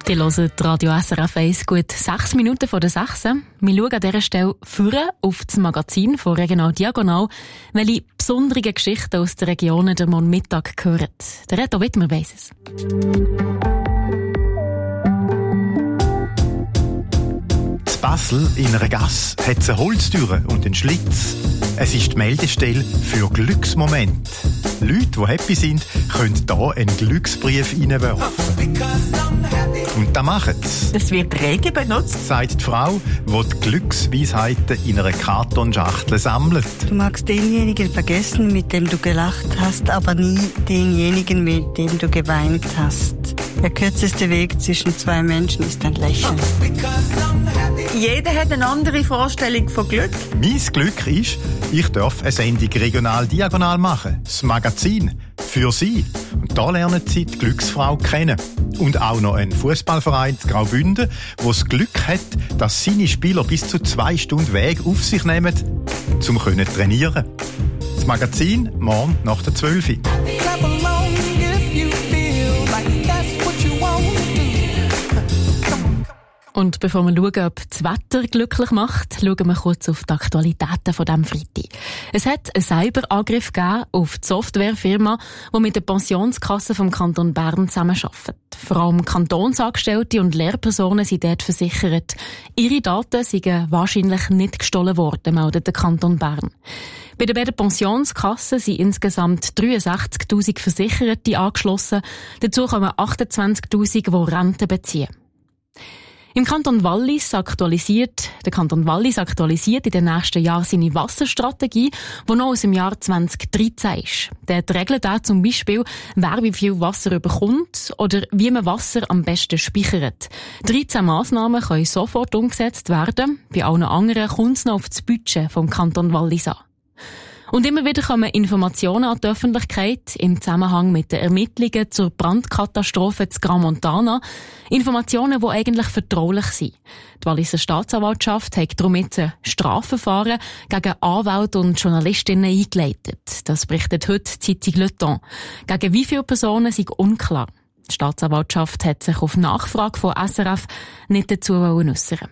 Die hören Radio SRF 1 gut 6 Minuten vor der 6. Wir schauen an dieser Stelle vorne auf das Magazin von Regional Diagonal, welche besonderen Geschichten aus den Regionen der morgen Mittag gehören. Der Reto Wittmer weiss es. In Basel, in einer Gasse, hat es eine Holztür und einen Schlitz. Es ist die Meldestelle für Glücksmomente. Leute, die happy sind, können hier einen Glücksbrief reinwerfen. Und das machen sie. Es wird rege benutzt, sagt die Frau, die die Glücksweisheiten in einer Kartonschachtel sammelt. Du magst denjenigen vergessen, mit dem du gelacht hast, aber nie denjenigen, mit dem du geweint hast. Der kürzeste Weg zwischen zwei Menschen ist ein Lächeln. jeder hat eine andere Vorstellung von Glück. Mein Glück ist, ich darf eine Sendung regional diagonal machen. Das Magazin für Sie. Und da lernen Sie die Glücksfrau kennen. Und auch noch einen Fußballverein in Graubünden, der das Glück hat, dass seine Spieler bis zu 2 Stunden Weg auf sich nehmen, um zu trainieren. Das Magazin morgen nach der 12 Uhr. Und bevor wir schauen, ob das Wetter glücklich macht, schauen wir kurz auf die Aktualitäten von diesem Freitag. Es hat einen Cyberangriff gegeben auf die Softwarefirma, die mit der Pensionskasse vom Kanton Bern zusammenarbeitet. Vor allem Kantonsangestellte und Lehrpersonen sind dort versichert. Ihre Daten seien wahrscheinlich nicht gestohlen worden, meldet der Kanton Bern. Bei der beiden Pensionskassen sind insgesamt 63'000 Versicherte angeschlossen. Dazu kommen 28'000, die Rente beziehen. Der Kanton Wallis aktualisiert in den nächsten Jahren seine Wasserstrategie, die noch aus dem Jahr 2013 ist. Dort regelt er zum Beispiel, wer wie viel Wasser bekommt oder wie man Wasser am besten speichert. 13 Massnahmen können sofort umgesetzt werden. Bei allen anderen kommt es noch auf das Budget vom Kanton Wallis an. Und immer wieder kommen Informationen an die Öffentlichkeit im Zusammenhang mit den Ermittlungen zur Brandkatastrophe zu Gran Montana. Informationen, die eigentlich vertraulich sind. Die Walliser Staatsanwaltschaft hat darum jetzt ein Strafverfahren gegen Anwälte und Journalistinnen eingeleitet. Das berichtet heute die Zeitung Le Temps. Gegen wie viele Personen sind unklar. Die Staatsanwaltschaft hat sich auf Nachfrage von SRF nicht dazu äußern.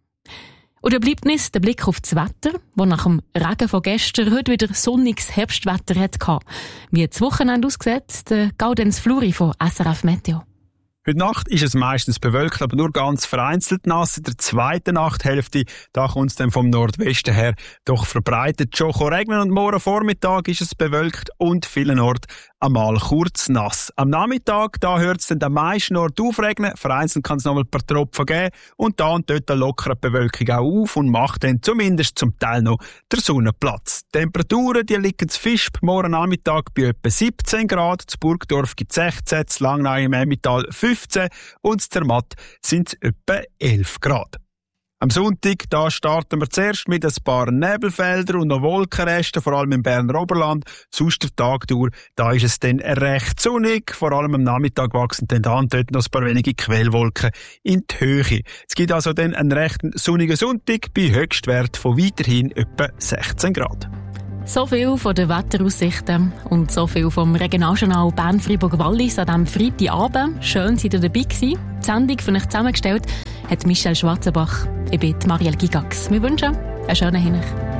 Oder bleibt nicht der Blick auf das Wetter, das nach dem Regen von gestern heute wieder sonniges Herbstwetter hatte. Wie das Wochenende aussieht, der Gaudenz Fluri von SRF Meteo. Heute Nacht ist es meistens bewölkt, aber nur ganz vereinzelt nass. In der zweiten Nachthälfte, da kommt es dann vom Nordwesten her doch verbreitet schon regnen und morgen Vormittag ist es bewölkt und vielen Orten einmal kurz nass. Am Nachmittag, da hört es dann am meisten Ort aufregnen, vereinzelt kann es noch mal ein paar Tropfen geben und da und dort lockert die Bewölkung auch auf und macht dann zumindest zum Teil noch der Sonnenplatz. Die Temperaturen, die liegen zu Visp morgen Nachmittag bei etwa 17 Grad, zu Burgdorf gibt es 16, zu Langnau im Emmental 15 und zu Zermatt sind es etwa 11 Grad. Am Sonntag, da starten wir zuerst mit ein paar Nebelfeldern und noch Wolkenresten, vor allem im Berner Oberland. Sonst der Tag durch, da ist es dann recht sonnig. Vor allem am Nachmittag wachsen dann da und dort noch ein paar wenige Quellwolken in die Höhe. Es gibt also dann einen recht sonnigen Sonntag bei Höchstwert von weiterhin etwa 16 Grad. So viel von den Wetteraussichten und so viel vom Regionaljournal Bern-Fribourg-Wallis an diesem Freitagabend. Schön, seid ihr dabei gewesen. Die Sendung für euch zusammengestellt hat Michelle Schwarzenbach. Ich bin Marielle Gigax. Wir wünschen einen schönen Hinweis.